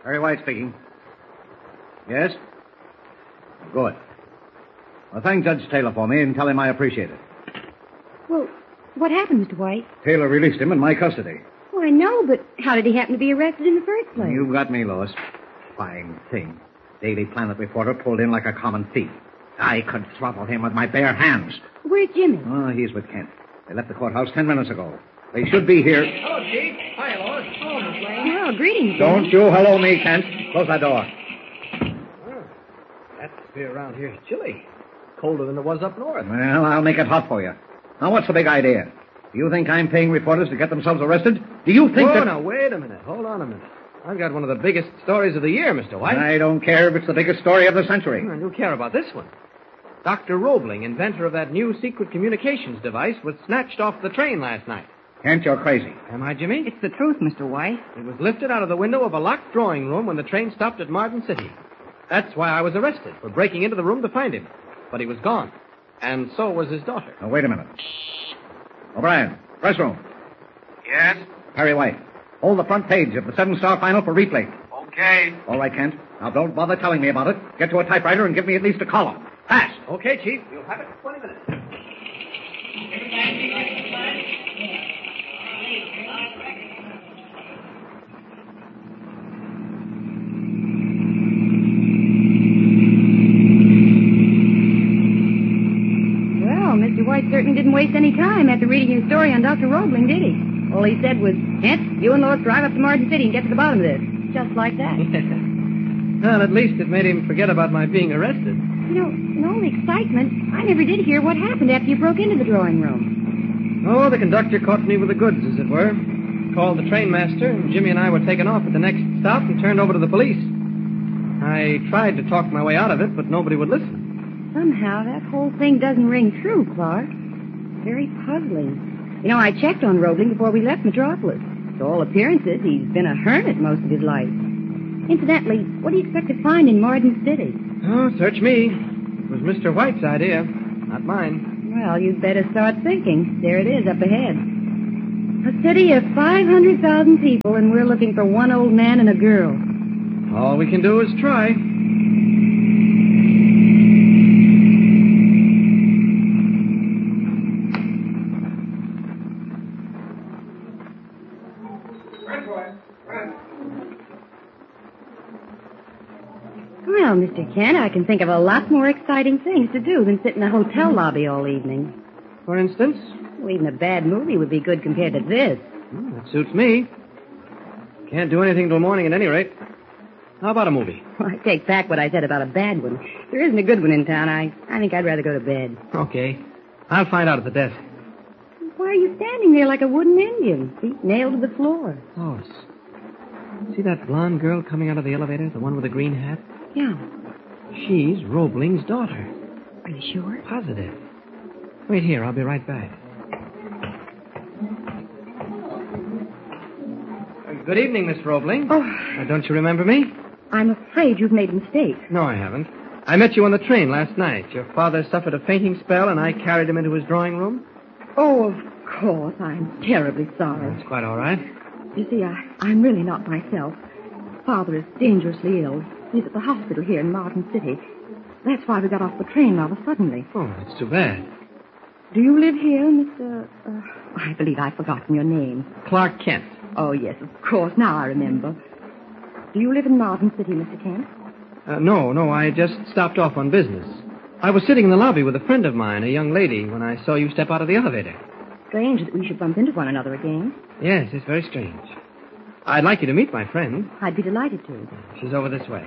Perry White speaking. Yes? Good. Well, thank Judge Taylor for me and tell him I appreciate it. Well, what happened, Mr. White? Taylor released him in my custody. Oh, I know, but how did he happen to be arrested in the first place? You've got me, Lois. Fine thing. Daily Planet reporter pulled in like a common thief. I could throttle him with my bare hands. Where's Jimmy? Oh, he's with Kent. They left the courthouse 10 minutes ago. They should be here. Hello, Chief. Hi, Lois. Oh, Miss Lane. Well, greetings, Don't you hello me, Kent. Close that door. Atmosphere around here is chilly. Colder than it was up north. Well, I'll make it hot for you. Now, what's the big idea? Do you think I'm paying reporters to get themselves arrested? Do you think that... Now, wait a minute. Hold on a minute. I've got one of the biggest stories of the year, Mr. White. I don't care if it's the biggest story of the century. Well, you care about this one. Dr. Roebling, inventor of that new secret communications device, was snatched off the train last night. Kent, you're crazy. Am I, Jimmy? It's the truth, Mr. White. It was lifted out of the window of a locked drawing room when the train stopped at Martin City. That's why I was arrested, for breaking into the room to find him. But he was gone. And so was his daughter. Now, wait a minute. O'Brien, press room. Yes? Perry White, hold the front page of the 7-star final for replay. Okay. All right, Kent. Now, don't bother telling me about it. Get to a typewriter and give me at least a column. Fast. Okay, Chief. You'll have it in 20 minutes. Well, Mr. White certainly didn't waste any time after reading your story on Dr. Roebling, did he? All he said was, Kent, you and Lois drive up to Martin City and get to the bottom of this. Just like that. Well, at least it made him forget about my being arrested. You know, in all the excitement, I never did hear what happened after you broke into the drawing room. Oh, the conductor caught me with the goods, as it were. Called the trainmaster, and Jimmy and I were taken off at the next stop and turned over to the police. I tried to talk my way out of it, but nobody would listen. Somehow, that whole thing doesn't ring true, Clark. Very puzzling. You know, I checked on Roebling before we left Metropolis. To all appearances, he's been a hermit most of his life. Incidentally, what do you expect to find in Martin City? Oh, search me. It was Mr. White's idea, not mine. Well, you'd better start thinking. There it is up ahead. A city of 500,000 people, and we're looking for one old man and a girl. All we can do is try. Well, Mr. Kent, I can think of a lot more exciting things to do than sit in a hotel lobby all evening. For instance? Well, even a bad movie would be good compared to this. That suits me. Can't do anything till morning at any rate. How about a movie? Well, I take back what I said about a bad one. There isn't a good one in town. I think I'd rather go to bed. Okay. I'll find out at the desk. Why are you standing there like a wooden Indian, feet nailed to the floor? Lois, see that blonde girl coming out of the elevator, the one with the green hat? Yeah. She's Roebling's daughter. Are you sure? Positive. Wait here. I'll be right back. Good evening, Miss Roebling. Oh. Don't you remember me? I'm afraid you've made a mistake. No, I haven't. I met you on the train last night. Your father suffered a fainting spell, and I carried him into his drawing room. Oh, of course. I'm terribly sorry. That's quite all right. You see, I'm really not myself. Father is dangerously ill. He's at the hospital here in Martin City. That's why we got off the train rather suddenly. Oh, that's too bad. Do you live here, Mr... I believe I've forgotten your name. Clark Kent. Oh, yes, of course. Now I remember. Do you live in Martin City, Mr. Kent? No, I just stopped off on business. I was sitting in the lobby with a friend of mine, a young lady, when I saw you step out of the elevator. Strange that we should bump into one another again. Yes, it's very strange. I'd like you to meet my friend. I'd be delighted to. She's over this way.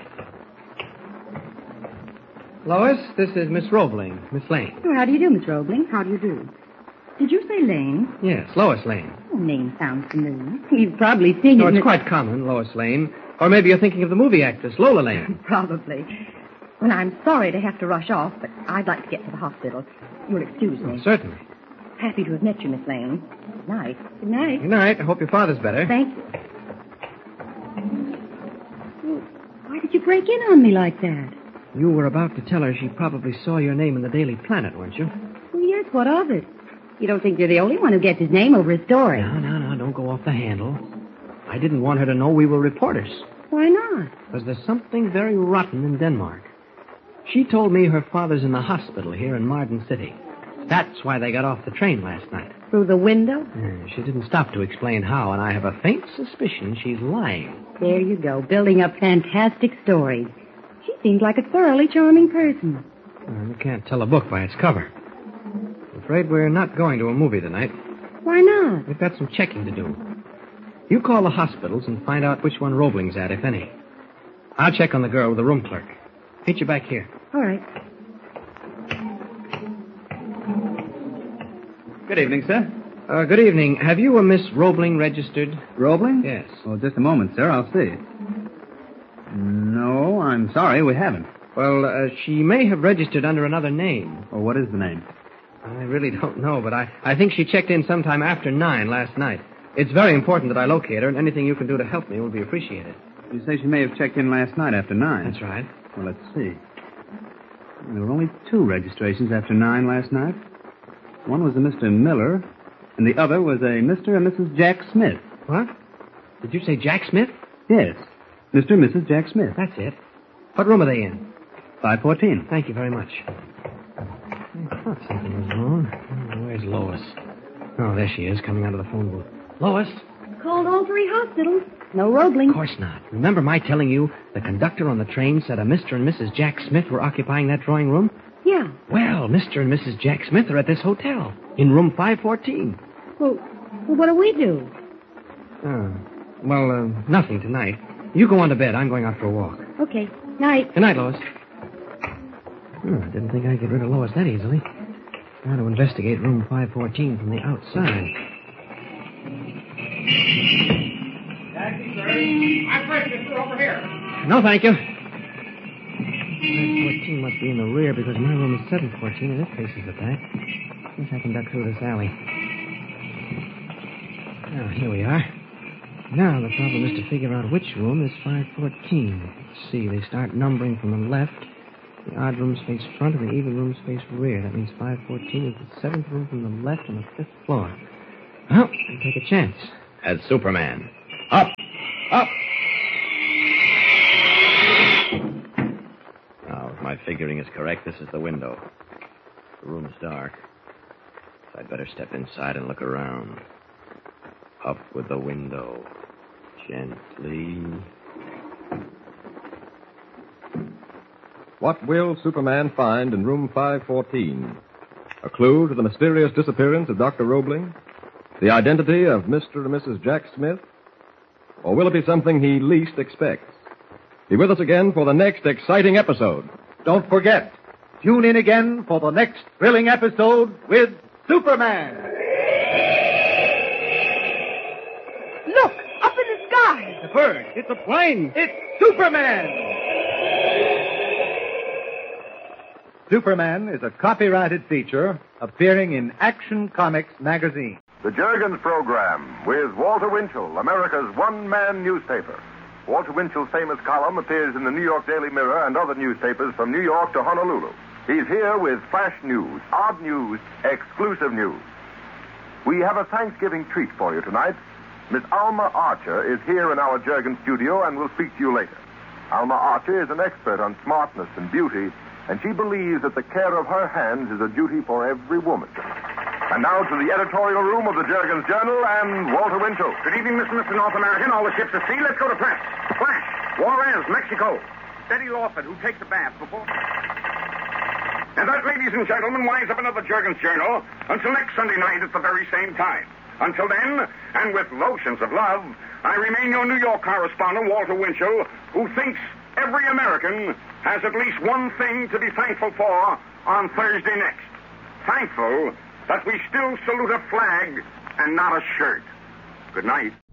Lois, this is Miss Roebling, Miss Lane. Oh, how do you do, Miss Roebling? How do you do? Did you say Lane? Yes, Lois Lane. Oh, name sounds familiar. You've probably seen No, it. it's quite common, Lois Lane. Or maybe you're thinking of the movie actress, Lola Lane. Probably. Well, I'm sorry to have to rush off, but I'd like to get to the hospital. You'll excuse me. Oh, certainly. Happy to have met you, Miss Lane. Good night. Good night. Good night. I hope your father's better. Thank you. Well, why did you break in on me like that? You were about to tell her she probably saw your name in the Daily Planet, weren't you? Well, yes, what of it? You don't think you're the only one who gets his name over a story? No, don't go off the handle. I didn't want her to know we were reporters. Why not? Because there's something very rotten in Denmark. She told me her father's in the hospital here in Marden City. That's why they got off the train last night. Through the window? She didn't stop to explain how, and I have a faint suspicion she's lying. There you go, building up fantastic stories. She seems like a thoroughly charming person. You can't tell a book by its cover. I'm afraid we're not going to a movie tonight. Why not? We've got some checking to do. You call the hospitals and find out which one Roebling's at, if any. I'll check on the girl with the room clerk. Meet you back here. All right. Good evening, sir. Good evening. Have you a Miss Roebling registered? Roebling? Yes. Well, just a moment, sir. I'll see. No, I'm sorry, we haven't. Well, she may have registered under another name. Well, what is the name? I really don't know, but I think she checked in sometime after 9 last night. It's very important that I locate her, and anything you can do to help me will be appreciated. You say she may have checked in last night after 9. That's right. Well, let's see. There were only 2 registrations after 9 last night. One was a Mr. Miller, and the other was a Mr. and Mrs. Jack Smith. What? Did you say Jack Smith? Yes, Mr. and Mrs. Jack Smith. That's it. What room are they in? 514. Thank you very much. I thought something was wrong. Where's Lois? Oh, there she is, coming out of the phone booth. Lois? Called all 3 hospitals. No Roebling. Of course not. Remember my telling you the conductor on the train said a Mr. and Mrs. Jack Smith were occupying that drawing room? Yeah. Well, Mr. and Mrs. Jack Smith are at this hotel, in room 514. Well, what do we do? Nothing tonight. You go on to bed. I'm going out for a walk. Okay. Night. Good night, Lois. I didn't think I'd get rid of Lois that easily. Got to investigate room 514 from the outside. Taxi, sir. I'm registered over here. No, thank you. 514 must be in the rear because my room is 714 and it faces the back. Guess I can duck through this alley. Now, here we are. Now, the problem is to figure out which room is 514. Let's see, they start numbering from the left. The odd rooms face front and the even rooms face rear. That means 514 is the 7th room from the left on the 5th floor. Well, I'll take a chance. As Superman. Up! Up! Now, if my figuring is correct, this is the window. The room's dark. So I'd better step inside and look around. Up with the window. Gently. What will Superman find in room 514? A clue to the mysterious disappearance of Dr. Roebling? The identity of Mr. and Mrs. Jack Smith? Or will it be something he least expects? Be with us again for the next exciting episode. Don't forget, tune in again for the next thrilling episode with Superman. Look, up in the sky. The bird. It's a plane. It's Superman. Superman is a copyrighted feature appearing in Action Comics magazine. The Juergens Program with Walter Winchell, America's one-man newspaper. Walter Winchell's famous column appears in the New York Daily Mirror and other newspapers from New York to Honolulu. He's here with flash news, odd news, exclusive news. We have a Thanksgiving treat for you tonight. Miss Alma Archer is here in our Juergens studio and will speak to you later. Alma Archer is an expert on smartness and beauty, and she believes that the care of her hands is a duty for every woman. And now to the editorial room of the Juergens Journal and Walter Winchell. Good evening, Mr. North American. All the ships at sea. Let's go to press. Flash. Juarez, Mexico. Steady Lawford, who takes a bath before... And that, ladies and gentlemen, winds up another Juergens Journal. Until next Sunday night at the very same time. Until then, and with lotions of love, I remain your New York correspondent, Walter Winchell, who thinks every American has at least one thing to be thankful for on Thursday next. Thankful that we still salute a flag and not a shirt. Good night.